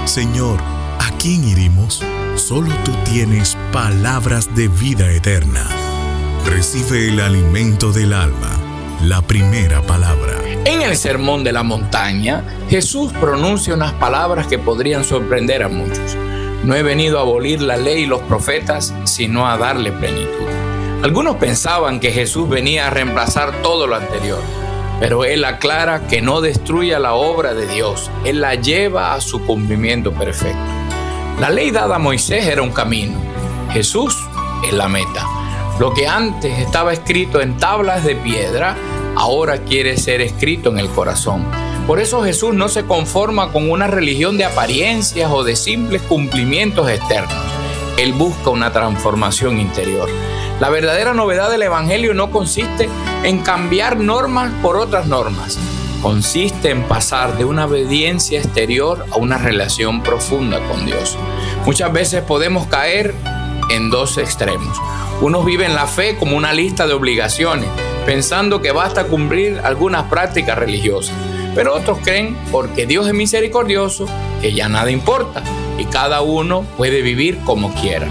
Señor, ¿a quién iremos? Solo tú tienes palabras de vida eterna. Recibe el alimento del alma, la primera palabra. En el Sermón de la Montaña, Jesús pronuncia unas palabras que podrían sorprender a muchos. No he venido a abolir la ley y los profetas, sino a darle plenitud. Algunos pensaban que Jesús venía a reemplazar todo lo anterior, pero Él aclara que no destruye la obra de Dios, Él la lleva a su cumplimiento perfecto. La ley dada a Moisés era un camino, Jesús es la meta. Lo que antes estaba escrito en tablas de piedra, ahora quiere ser escrito en el corazón. Por eso Jesús no se conforma con una religión de apariencias o de simples cumplimientos externos. Él busca una transformación interior. La verdadera novedad del Evangelio no consiste en cambiar normas por otras normas. Consiste en pasar de una obediencia exterior a una relación profunda con Dios. Muchas veces podemos caer en dos extremos. Unos viven la fe como una lista de obligaciones, pensando que basta cumplir algunas prácticas religiosas. Pero otros creen, porque Dios es misericordioso, que ya nada importa y cada uno puede vivir como quiera.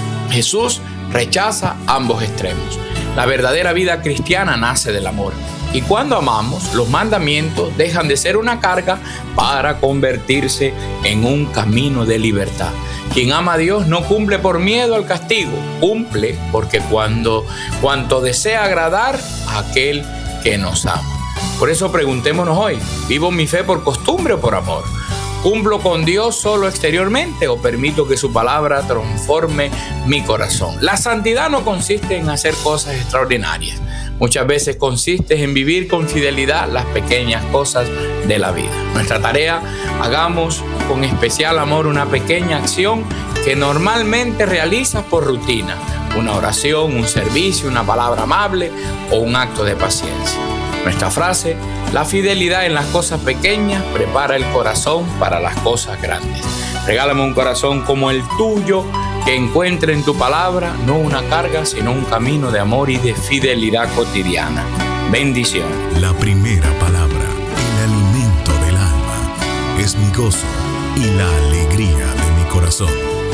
Jesús rechaza ambos extremos. La verdadera vida cristiana nace del amor. Y cuando amamos, los mandamientos dejan de ser una carga para convertirse en un camino de libertad. Quien ama a Dios no cumple por miedo al castigo, cumple porque cuanto desea agradar a aquel que nos ama. Por eso preguntémonos hoy, ¿vivo mi fe por costumbre o por amor? ¿Cumplo con Dios solo exteriormente o permito que su palabra transforme mi corazón? La santidad no consiste en hacer cosas extraordinarias. Muchas veces consiste en vivir con fidelidad las pequeñas cosas de la vida. Nuestra tarea, hagamos con especial amor una pequeña acción que normalmente realizas por rutina. Una oración, un servicio, una palabra amable o un acto de paciencia. Nuestra frase, la fidelidad en las cosas pequeñas prepara el corazón para las cosas grandes. Regálame un corazón como el tuyo, que encuentre en tu palabra no una carga, sino un camino de amor y de fidelidad cotidiana. Bendición. La primera palabra, el alimento del alma, es mi gozo y la alegría de mi corazón.